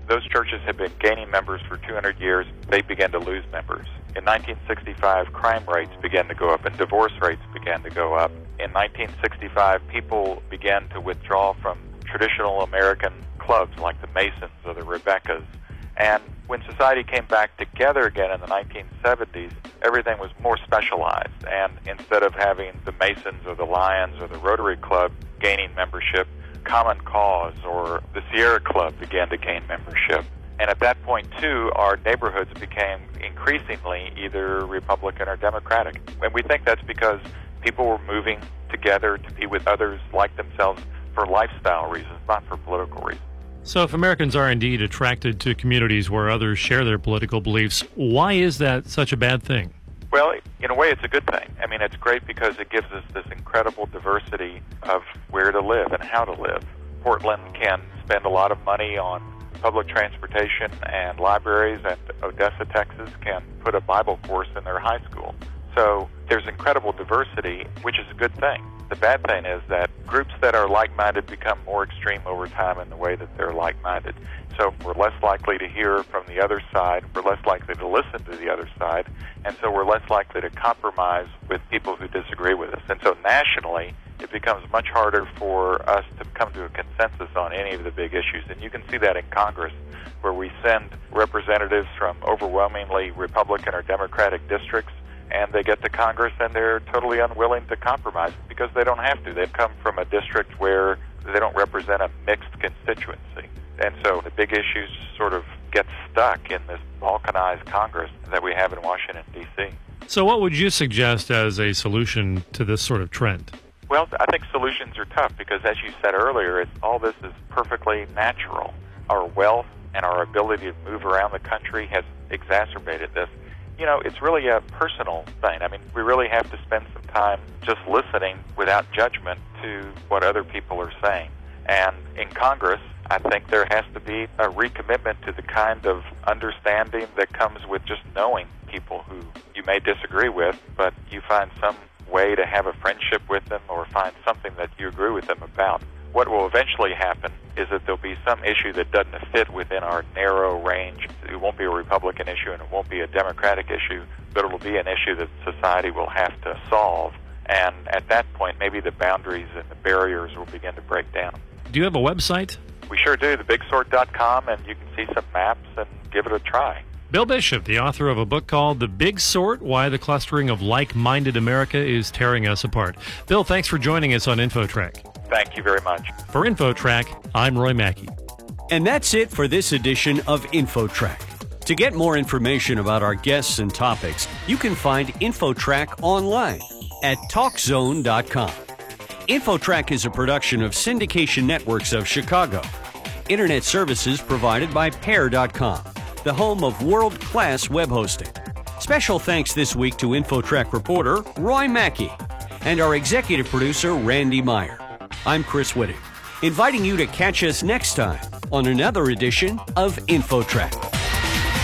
those churches had been gaining members for 200 years. They began to lose members. In 1965, crime rates began to go up and divorce rates began to go up. In 1965, people began to withdraw from traditional American clubs like the Masons or the Rebeccas. And when society came back together again in the 1970s, everything was more specialized. And instead of having the Masons or the Lions or the Rotary Club gaining membership, Common Cause or the Sierra Club began to gain membership. And at that point, too, our neighborhoods became increasingly either Republican or Democratic. And we think that's because people were moving together to be with others like themselves for lifestyle reasons, not for political reasons. So if Americans are indeed attracted to communities where others share their political beliefs, why is that such a bad thing? Well, in a way, it's a good thing. I mean, it's great because it gives us this incredible diversity of where to live and how to live. Portland can spend a lot of money on public transportation and libraries, and Odessa, Texas can put a Bible course in their high school. So there's incredible diversity, which is a good thing. The bad thing is that groups that are like-minded become more extreme over time in the way that they're like-minded. So we're less likely to hear from the other side, we're less likely to listen to the other side, and so we're less likely to compromise with people who disagree with us. And so nationally, it becomes much harder for us to come to a consensus on any of the big issues. And you can see that in Congress, where we send representatives from overwhelmingly Republican or Democratic districts, and they get to Congress and they're totally unwilling to compromise because they don't have to. They've come from a district where they don't represent a mixed constituency. And so the big issues sort of get stuck in this balkanized Congress that we have in Washington, D.C. So what would you suggest as a solution to this sort of trend? Well, I think solutions are tough because, as you said earlier, all this is perfectly natural. Our wealth and our ability to move around the country has exacerbated this. You know, it's really a personal thing. I mean, we really have to spend some time just listening without judgment to what other people are saying. And in Congress, I think there has to be a recommitment to the kind of understanding that comes with just knowing people who you may disagree with, but you find some way to have a friendship with them or find something that you agree with them about. What will eventually happen is that there'll be some issue that doesn't fit within our narrow range. It won't be a Republican issue and it won't be a Democratic issue, but it'll be an issue that society will have to solve. And at that point, maybe the boundaries and the barriers will begin to break down. Do you have a website? We sure do, thebigsort.com, and you can see some maps and give it a try. Bill Bishop, the author of a book called The Big Sort, Why the Clustering of Like-Minded America is Tearing Us Apart. Bill, thanks for joining us on InfoTrack. Thank you very much. For InfoTrack, I'm Roy Mackey. And that's it for this edition of InfoTrack. To get more information about our guests and topics, you can find InfoTrack online at TalkZone.com. InfoTrack is a production of Syndication Networks of Chicago. Internet services provided by Pair.com, the home of world-class web hosting. Special thanks this week to InfoTrack reporter Roy Mackey and our executive producer Randy Meyer. I'm Chris Whitting, inviting you to catch us next time on another edition of InfoTrack.